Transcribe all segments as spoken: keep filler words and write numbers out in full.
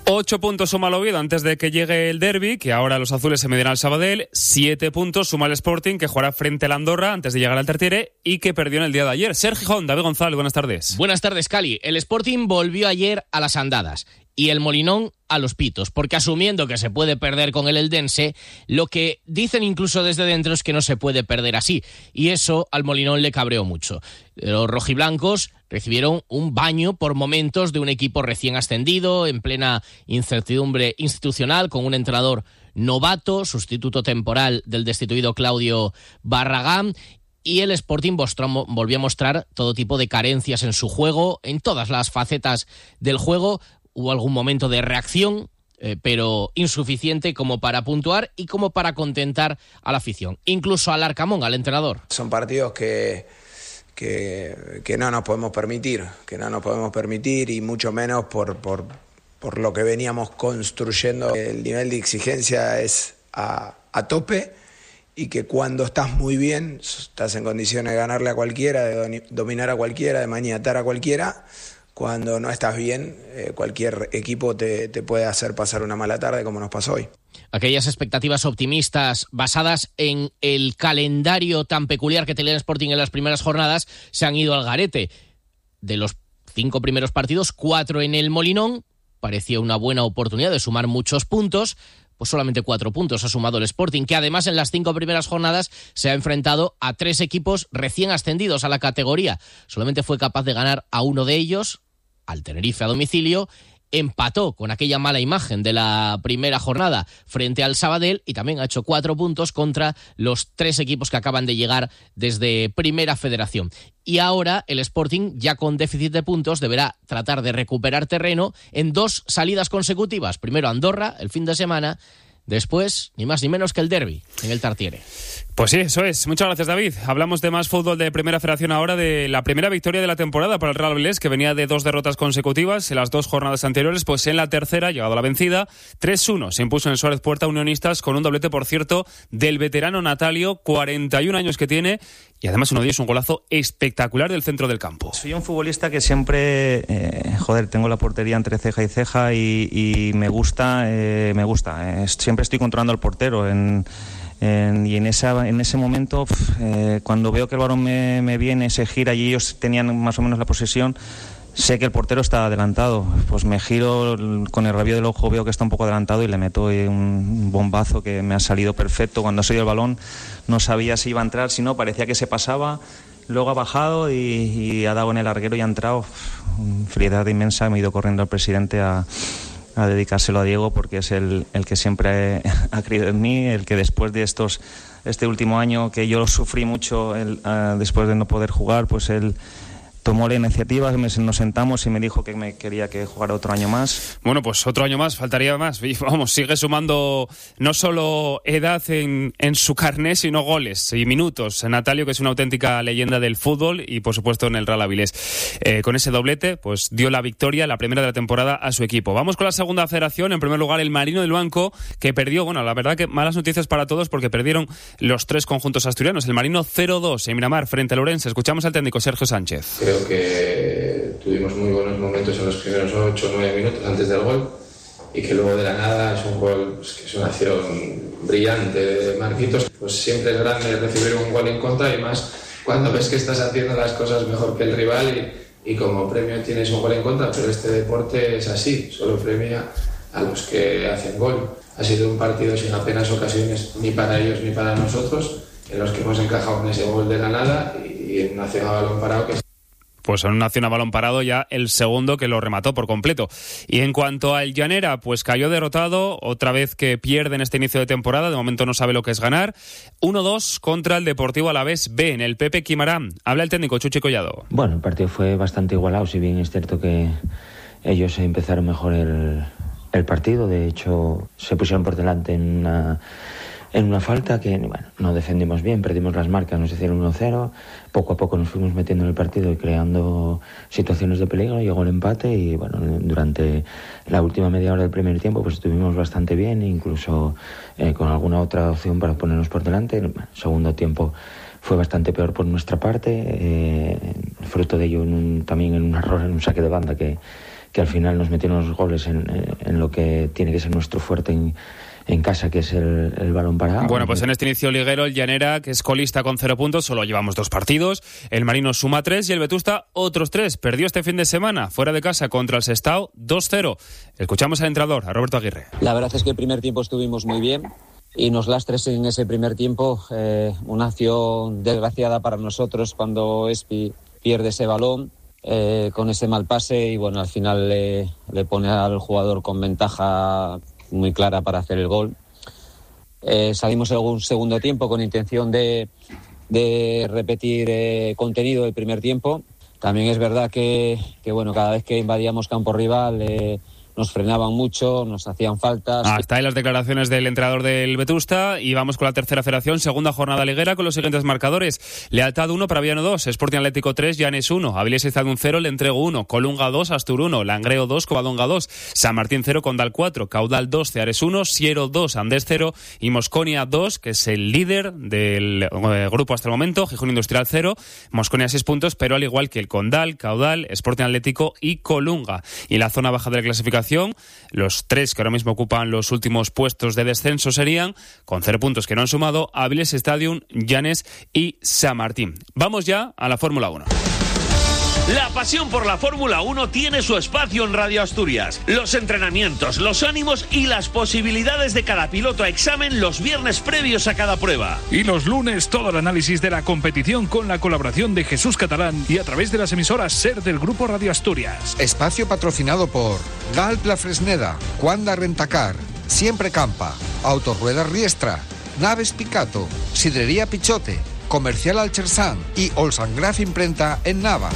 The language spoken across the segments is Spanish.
Ocho puntos suma el Oviedo antes de que llegue el derbi, que ahora los azules se medirán al Sabadell. Siete puntos suma el Sporting, que jugará frente al Andorra antes de llegar al Tartiere y que perdió en el día de ayer. Sergio Gijón, David González, buenas tardes. Buenas tardes, Cali. El Sporting volvió ayer a las andadas y el Molinón a los pitos, porque asumiendo que se puede perder con el Eldense, lo que dicen incluso desde dentro es que no se puede perder así, y eso al Molinón le cabreó mucho. Los rojiblancos recibieron un baño por momentos de un equipo recién ascendido, en plena incertidumbre institucional, con un entrenador novato, sustituto temporal del destituido Claudio Barragán, y el Sporting volvió a mostrar todo tipo de carencias en su juego, en todas las facetas del juego. Hubo algún momento de reacción, eh, pero insuficiente como para puntuar y como para contentar a la afición, incluso al Arcamón, al entrenador. Son partidos que, que, que no nos podemos permitir, que no nos podemos permitir y mucho menos por, por, por lo que veníamos construyendo. El nivel de exigencia es a, a tope y que cuando estás muy bien, estás en condiciones de ganarle a cualquiera, de dominar a cualquiera, de maniatar a cualquiera. Cuando no estás bien, eh, cualquier equipo te, te puede hacer pasar una mala tarde como nos pasó hoy. Aquellas expectativas optimistas basadas en el calendario tan peculiar que tenía el Sporting en las primeras jornadas se han ido al garete. De los cinco primeros partidos, cuatro en el Molinón, parecía una buena oportunidad de sumar muchos puntos, pues solamente cuatro puntos ha sumado el Sporting, que además en las cinco primeras jornadas se ha enfrentado a tres equipos recién ascendidos a la categoría. Solamente fue capaz de ganar a uno de ellos, al Tenerife a domicilio, empató con aquella mala imagen de la primera jornada frente al Sabadell y también ha hecho cuatro puntos contra los tres equipos que acaban de llegar desde Primera Federación. Y ahora el Sporting, ya con déficit de puntos, deberá tratar de recuperar terreno en dos salidas consecutivas. Primero Andorra, el fin de semana, después, ni más ni menos que el derbi en el Tartiere. Pues sí, eso es. Muchas gracias, David. Hablamos de más fútbol de Primera Federación ahora, de la primera victoria de la temporada para el Real Avilés, que venía de dos derrotas consecutivas en las dos jornadas anteriores. Pues en la tercera, llegado a la vencida, tres uno. Se impuso en Suárez Puerta Unionistas con un doblete, por cierto, del veterano Natalio, cuarenta y un años que tiene, y además uno de ellos un golazo espectacular del centro del campo. Soy un futbolista que siempre, eh, joder, tengo la portería entre ceja y ceja y, y me gusta, eh, me gusta. Eh, siempre estoy controlando al portero en... En, y en, esa, en ese momento, eh, cuando veo que el balón me, me viene, se gira y ellos tenían más o menos la posesión, sé que el portero está adelantado. Pues me giro con el rabillo del ojo, veo que está un poco adelantado y le meto un bombazo que me ha salido perfecto. Cuando ha salido el balón no sabía si iba a entrar, si no, parecía que se pasaba. Luego ha bajado y, y ha dado en el larguero y ha entrado. Felicidad inmensa, me he ido corriendo al presidente a... a dedicárselo a Diego, porque es el, el que siempre ha creído en mí, el que después de estos este último año que yo sufrí mucho el, uh, después de no poder jugar, pues él tomó la iniciativa, nos sentamos y me dijo que me quería que jugara otro año más. Bueno, pues otro año más, faltaría más. Y vamos, sigue sumando no solo edad en, en su carné, sino goles y minutos. Natalio, que es una auténtica leyenda del fútbol y, por supuesto, en el Real Avilés. Eh, con ese doblete, pues dio la victoria, la primera de la temporada, a su equipo. Vamos con la segunda federación. En primer lugar, el Marino del Banco, que perdió, bueno, la verdad que malas noticias para todos porque perdieron los tres conjuntos asturianos. El Marino cero dos en Miramar frente al Ourense. Escuchamos al técnico Sergio Sánchez. Creo que tuvimos muy buenos momentos en los primeros ocho o nueve minutos antes del gol y que luego de la nada es un gol, pues, que es una acción brillante de Marquitos. Pues siempre es grande recibir un gol en contra y más cuando ves que estás haciendo las cosas mejor que el rival y, y como premio tienes un gol en contra, pero este deporte es así, solo premia a los que hacen gol. Ha sido un partido sin apenas ocasiones ni para ellos ni para nosotros, en los que hemos encajado en ese gol de la nada y en una acción a balón parado que Pues en una acción a balón parado ya el segundo que lo remató por completo. Y en cuanto al Llanera, pues cayó derrotado, otra vez que pierde en este inicio de temporada, de momento no sabe lo que es ganar. uno dos contra el Deportivo Alavés B, en el Pepe Quimarán. Habla el técnico Chuchi Collado. Bueno, el partido fue bastante igualado, si bien es cierto que ellos empezaron mejor el, el partido. De hecho, se pusieron por delante en una... en una falta que, bueno, no defendimos bien, perdimos las marcas, nos hicieron uno cero, poco a poco nos fuimos metiendo en el partido y creando situaciones de peligro, llegó el empate y, bueno, durante la última media hora del primer tiempo pues estuvimos bastante bien, incluso eh, con alguna otra opción para ponernos por delante. El segundo tiempo fue bastante peor por nuestra parte, eh, fruto de ello en un, también en un error, en un saque de banda que que al final nos metieron los goles en, en lo que tiene que ser nuestro fuerte en, en casa, que es el, el balón parado. Bueno, pues en este inicio liguero el Llanera, que es colista con cero puntos, solo llevamos dos partidos. El Marino suma tres y el Vetusta otros tres. Perdió este fin de semana fuera de casa contra el Sestao dos cero. Escuchamos al entrenador, a Roberto Aguirre. La verdad es que el primer tiempo estuvimos muy bien y nos lastres en ese primer tiempo. Eh, una acción desgraciada para nosotros cuando Espi pierde ese balón eh, con ese mal pase y bueno, al final le, le pone al jugador con ventaja muy clara para hacer el gol. Eh, salimos en un segundo tiempo con intención de, de repetir eh, contenido del primer tiempo. También es verdad que, que bueno, cada vez que invadíamos campo rival eh, nos frenaban mucho, nos hacían faltas. Hasta ahí las declaraciones del entrenador del Vetusta y vamos con la tercera federación, segunda jornada liguera con los siguientes marcadores. Lealtad uno, Praviano dos, Sporting Atlético tres, Llanes uno, Avilés Izadun cero, Le Entrego uno, Colunga dos, Astur uno, Langreo dos, Covadonga dos, San Martín cero, Condal cuatro, Caudal dos, Ceares uno, Siero dos, Andés cero y Mosconia dos, que es el líder del eh, grupo hasta el momento, Gijón Industrial cero, Mosconia seis puntos, pero al igual que el Condal, Caudal, Sporting Atlético y Colunga. Y la zona baja de la clasificación, los tres que ahora mismo ocupan los últimos puestos de descenso serían, con cero puntos que no han sumado, Avilés Stadium, Llanes y San Martín. Vamos ya a la Fórmula uno. La pasión por la Fórmula uno tiene su espacio en Radio Asturias. Los entrenamientos, los ánimos y las posibilidades de cada piloto a examen los viernes previos a cada prueba. Y los lunes todo el análisis de la competición con la colaboración de Jesús Catalán y a través de las emisoras SER del Grupo Radio Asturias. Espacio patrocinado por Galp La Fresneda, Cuanda Rentacar, Siempre Campa, Autorruedas Riestra, Naves Picato, Sidrería Pichote, Comercial Alchersan y Olsangraf Imprenta en Nava.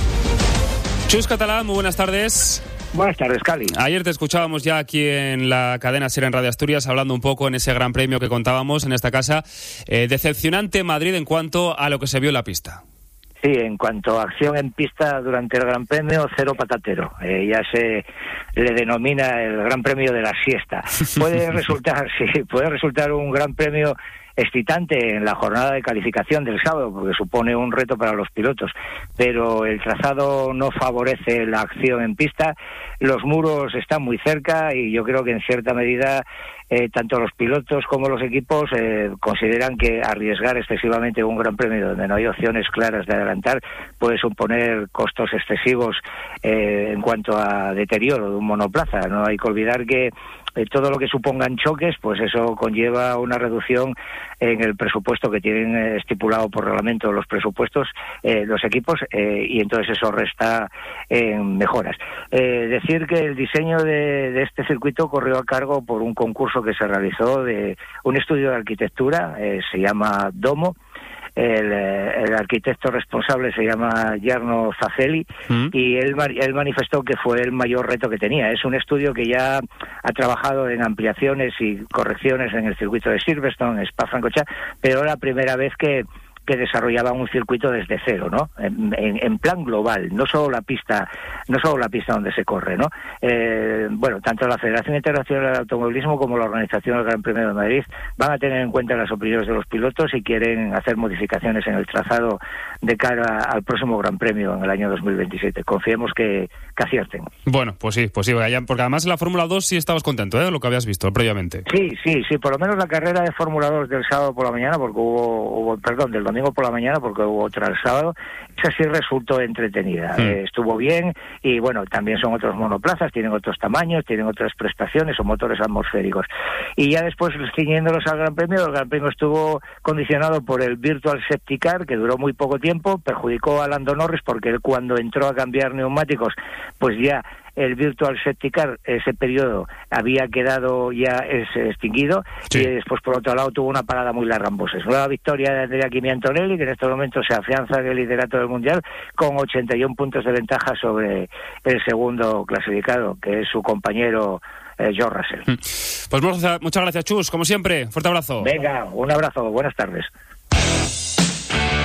Chus Catalán, muy buenas tardes. Buenas tardes, Cali. Ayer te escuchábamos ya aquí en la cadena SER en Radio Asturias hablando un poco en ese gran premio que contábamos en esta casa. Eh, decepcionante Madrid en cuanto a lo que se vio en la pista. Sí, en cuanto a acción en pista durante el Gran Premio, cero patatero. Eh, ya se le denomina el Gran Premio de la siesta. Puede resultar, sí, puede resultar un Gran Premio excitante en la jornada de calificación del sábado, porque supone un reto para los pilotos, pero el trazado no favorece la acción en pista, los muros están muy cerca y yo creo que en cierta medida eh, tanto los pilotos como los equipos eh, consideran que arriesgar excesivamente un Gran Premio donde no hay opciones claras de adelantar puede suponer costos excesivos eh, en cuanto a deterioro de un monoplaza. No hay que olvidar que eh, todo lo que supongan choques, pues eso conlleva una reducción en el presupuesto que tienen eh, estipulado por reglamento los presupuestos eh, los equipos eh, y entonces eso resta en mejoras. Eh, decir que el diseño de, de este circuito corrió a cargo por un concurso que se realizó de un estudio de arquitectura, eh, se llama Domo. El, el arquitecto responsable se llama Jarno Zafeli ¿Mm? y él, él manifestó que fue el mayor reto que tenía. Es un estudio que ya ha trabajado en ampliaciones y correcciones en el circuito de Silverstone, Spa-Francorchamps, pero la primera vez que que desarrollaban un circuito desde cero, ¿no? En, en, en plan global, no solo la pista, no solo la pista donde se corre, ¿no? Eh, bueno, tanto la Federación Internacional de Automovilismo como la Organización del Gran Premio de Madrid van a tener en cuenta las opiniones de los pilotos y quieren hacer modificaciones en el trazado de cara al próximo Gran Premio en el año dos mil veintisiete. Confiemos que, que acierten. Bueno, pues sí, pues sí, porque además en la Fórmula dos sí estabas contento, ¿eh? Lo que habías visto previamente. Sí, sí, sí, por lo menos la carrera de Fórmula dos del sábado por la mañana, porque hubo, hubo perdón, del domingo por la mañana, porque hubo otra el sábado, esa sí resultó entretenida. Mm. Eh, estuvo bien y bueno, también son otros monoplazas, tienen otros tamaños, tienen otras prestaciones, son motores atmosféricos. Y ya después, ciñéndolos al Gran Premio, el Gran Premio estuvo condicionado por el Virtual Safety Car, que duró muy poco tiempo, perjudicó a Lando Norris porque él cuando entró a cambiar neumáticos, pues ya el Virtual Safety Car, ese periodo había quedado ya es, extinguido, sí. Y después por otro lado tuvo una parada muy larga en boxes. Nueva victoria de Andrea Kimi Antonelli, que en este momento se afianza en el liderato del Mundial con ochenta y uno puntos de ventaja sobre el segundo clasificado, que es su compañero eh, George Russell. Pues muchas, muchas gracias, Chus, como siempre, fuerte abrazo. Venga, un abrazo, buenas tardes.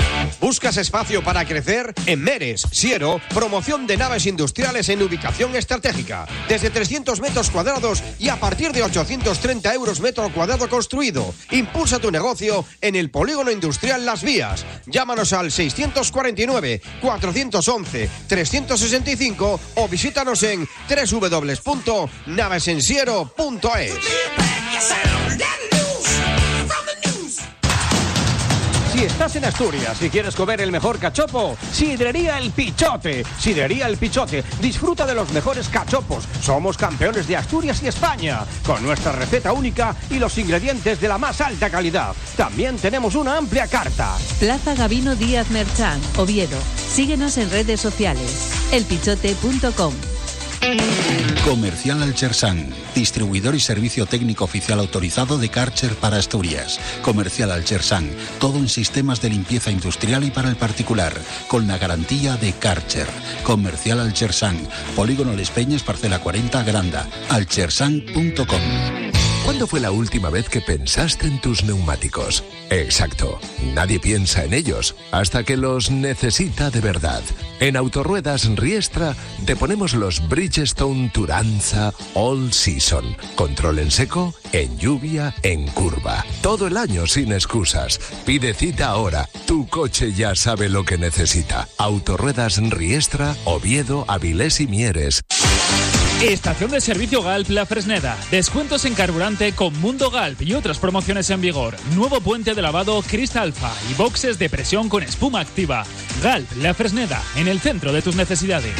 ¿Buscas espacio para crecer? En Meres, Siero, promoción de naves industriales en ubicación estratégica. Desde trescientos metros cuadrados y a partir de ochocientos treinta euros metro cuadrado construido. Impulsa tu negocio en el polígono industrial Las Vías. Llámanos al seiscientos cuarenta y nueve, cuatrocientos once, trescientos sesenta y cinco o visítanos en doble u doble u doble u punto naves en siero punto es. Si estás en Asturias y quieres comer el mejor cachopo, Sidrería El Pichote. Sidrería El Pichote. Disfruta de los mejores cachopos. Somos campeones de Asturias y España, con nuestra receta única y los ingredientes de la más alta calidad. También tenemos una amplia carta. Plaza Gabino Díaz Merchán, Oviedo. Síguenos en redes sociales. el pichote punto com. Comercial Alchersan, distribuidor y servicio técnico oficial autorizado de Karcher para Asturias. Comercial Alchersan, todo en sistemas de limpieza industrial y para el particular, con la garantía de Karcher. Comercial Alchersan, Polígono Les Peñas, parcela cuarenta, Granda, alchersan punto com. ¿Cuándo fue la última vez que pensaste en tus neumáticos? Exacto, nadie piensa en ellos hasta que los necesita de verdad. En Autorruedas Riestra te ponemos los Bridgestone Turanza All Season. Control en seco, en lluvia, en curva. Todo el año sin excusas. Pide cita ahora. Tu coche ya sabe lo que necesita. Autorruedas Riestra, Oviedo, Avilés y Mieres. Estación de servicio Galp La Fresneda. Descuentos en carburante con Mundo Galp y otras promociones en vigor. Nuevo puente de lavado Cristalfa y boxes de presión con espuma activa. Galp La Fresneda, en el centro de tus necesidades.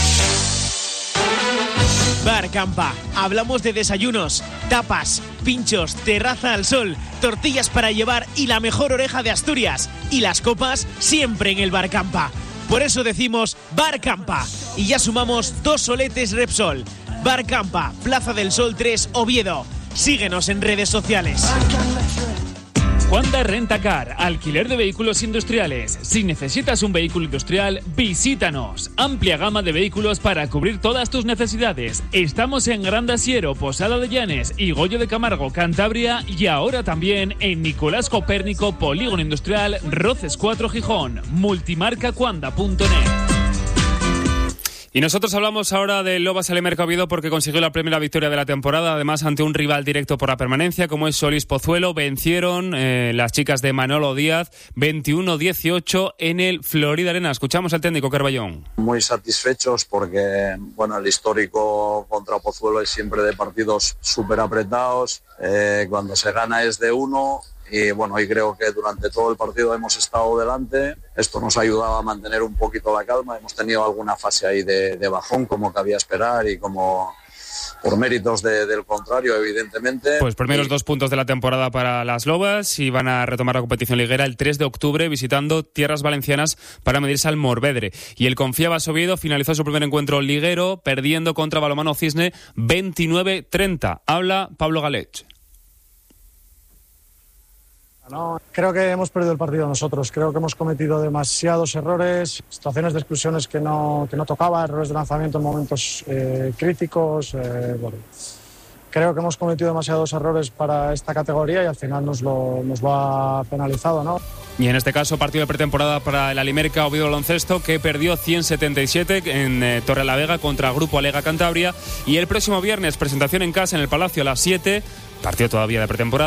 Bar Campa. Hablamos de desayunos, tapas, pinchos, terraza al sol, tortillas para llevar y la mejor oreja de Asturias. Y las copas siempre en el Bar Campa. Por eso decimos Bar Campa. Y ya sumamos dos soletes Repsol. Bar Campa, Plaza del Sol tres, Oviedo. Síguenos en redes sociales. Juanda Rentacar, alquiler de vehículos industriales. Si necesitas un vehículo industrial, visítanos. Amplia gama de vehículos para cubrir todas tus necesidades. Estamos en Gran Asiero, Posada de Llanes y Goyo de Camargo, Cantabria, y ahora también en Nicolás Copérnico, Polígono Industrial, Roces cuatro, Gijón. Multimarca Juanda punto net. Y nosotros hablamos ahora del Loba Salemerca Oviedo porque consiguió la primera victoria de la temporada, además ante un rival directo por la permanencia como es Solís Pozuelo. Vencieron eh, las chicas de Manolo Díaz veintiuno dieciocho en el Florida Arena. Escuchamos al técnico Carballón. Muy satisfechos porque bueno, el histórico contra Pozuelo es siempre de partidos súper apretados. Eh, cuando se gana es de uno. Y bueno, y creo que durante todo el partido hemos estado delante. Esto nos ha ayudado a mantener un poquito la calma. Hemos tenido alguna fase ahí de, de bajón, como cabía esperar y como por méritos de, del contrario, evidentemente. Pues primeros y... dos puntos de la temporada para las Lobas y van a retomar la competición liguera el tres de octubre visitando tierras valencianas para medirse al Morvedre. Y el Confiabas Oviedo finalizó su primer encuentro liguero perdiendo contra Balonmano Cisne veintinueve treinta. Habla Pablo Galech. No, creo que hemos perdido el partido nosotros, creo que hemos cometido demasiados errores, situaciones de exclusiones que no, que no tocaba, errores de lanzamiento en momentos eh, críticos, eh, bueno, creo que hemos cometido demasiados errores para esta categoría y al final nos lo, nos lo ha penalizado, ¿no? Y en este caso partido de pretemporada para el Alimerca Oviedo Baloncesto que perdió cien setenta y siete en eh, Torrelavega contra Grupo Alega Cantabria y el próximo viernes presentación en casa en el Palacio a las siete, partido todavía de pretemporada.